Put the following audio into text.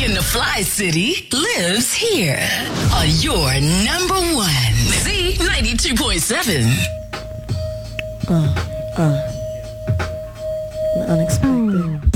in the Fly City lives here on your number one Z92.7. Unexpected.